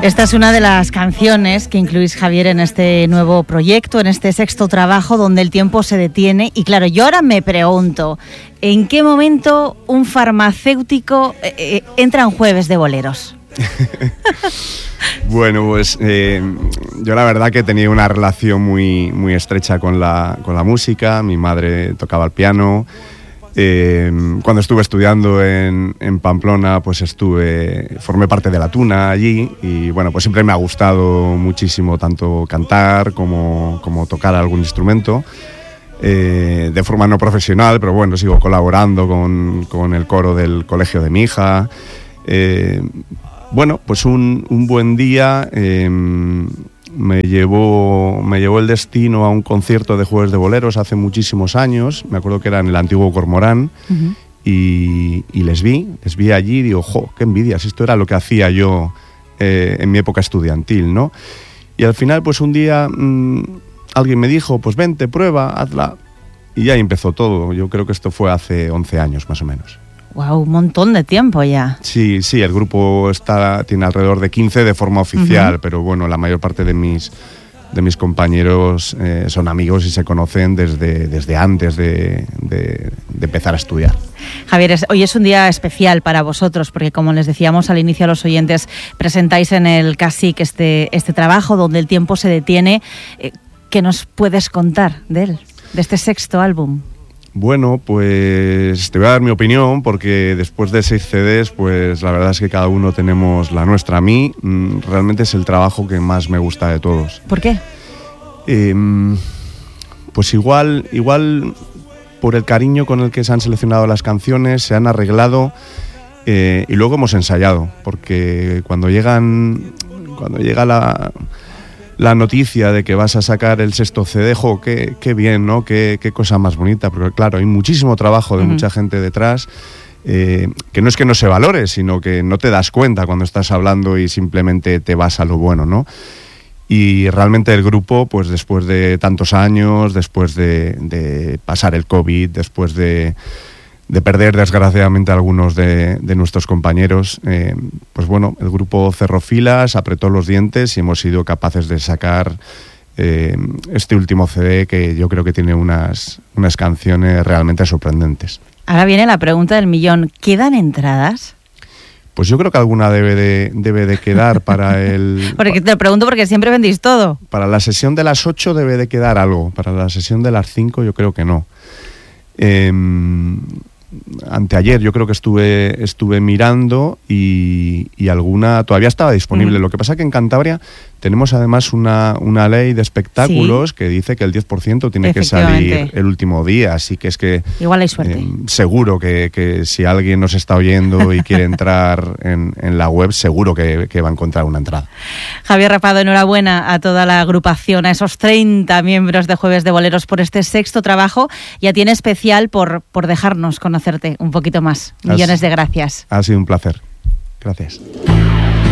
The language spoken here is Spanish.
Esta es una de las canciones que incluís, Javier, en este nuevo proyecto, en este sexto trabajo donde el tiempo se detiene. Y claro, yo ahora me pregunto, ¿en qué momento un farmacéutico entra en Jueves de Boleros? Bueno, pues yo la verdad que tenía una relación muy, muy estrecha con la música. Mi madre tocaba el piano. Cuando estuve estudiando en Pamplona, pues formé parte de la Tuna allí y bueno, pues siempre me ha gustado muchísimo tanto cantar como tocar algún instrumento. De forma no profesional, pero bueno, sigo colaborando con el coro del colegio de mi hija. Bueno, pues un buen día me llevó el destino a un concierto de Jueves de Boleros hace muchísimos años. Me acuerdo que era en el antiguo Cormorán. Uh-huh. y les vi allí y digo, ¡jo, qué envidia! Si esto era lo que hacía yo en mi época estudiantil, ¿no? Y al final, pues un día alguien me dijo, pues vente, prueba, hazla. Y ya empezó todo. Yo creo que esto fue hace 11 años más o menos. ¡Wow! Un montón de tiempo ya. Sí, el grupo tiene alrededor de 15 de forma oficial, uh-huh. Pero bueno, la mayor parte de mis compañeros son amigos y se conocen desde antes de empezar a estudiar. Javier, hoy es un día especial para vosotros porque, como les decíamos al inicio a los oyentes, presentáis en el CSIC este trabajo donde el tiempo se detiene. ¿Qué nos puedes contar de él, de este sexto álbum? Bueno, pues te voy a dar mi opinión porque después de 6 CDs, pues la verdad es que cada uno tenemos la nuestra. A mí realmente es el trabajo que más me gusta de todos. ¿Por qué? Pues igual por el cariño con el que se han seleccionado las canciones, se han arreglado y luego hemos ensayado, porque cuando llega la noticia de que vas a sacar el sexto CD, qué bien, ¿no? Qué cosa más bonita, porque claro, hay muchísimo trabajo de mucha gente detrás, que no es que no se valore, sino que no te das cuenta cuando estás hablando y simplemente te vas a lo bueno, ¿no? Y realmente el grupo, pues después de tantos años, después de pasar el COVID, después de perder desgraciadamente a algunos de nuestros compañeros, pues bueno, el grupo cerró filas, apretó los dientes y hemos sido capaces de sacar este último CD que yo creo que tiene unas canciones realmente sorprendentes. Ahora viene la pregunta del millón, ¿quedan entradas? Pues yo creo que alguna debe de quedar para el... Porque te lo pregunto porque siempre vendéis todo. Para la sesión de las 8 debe de quedar algo, para la sesión de las 5 yo creo que no. Anteayer yo creo que estuve mirando y alguna todavía estaba disponible. Lo que pasa es que en Cantabria tenemos además una ley de espectáculos, ¿sí?, que dice que el 10% tiene que salir el último día, así que es que igual hay suerte. Seguro que si alguien nos está oyendo y quiere entrar en la web, seguro que va a encontrar una entrada. Javier Rapado, enhorabuena a toda la agrupación, a esos 30 miembros de Jueves de Boleros por este sexto trabajo, y a ti en especial por dejarnos conocerte un poquito más. Millones de gracias. Ha sido un placer. Gracias.